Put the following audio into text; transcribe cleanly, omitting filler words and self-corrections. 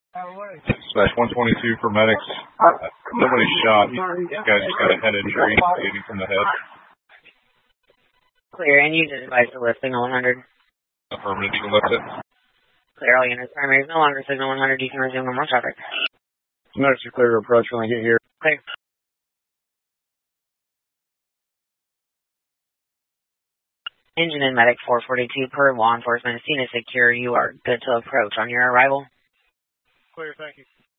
Slash 122 for medics. Nobody's shot. You guys just got a head injury bleeding from the head. Clear, and you just advised to lift signal 100. Affirmative, you can lift it. Clear, all units. Primary is no longer signal 100. You can resume normal traffic. Medics are clear to approach when I get here. Clear. Engine and medic 442 per law enforcement. Scene is secure. You are good to approach on your arrival. Clear, thank you.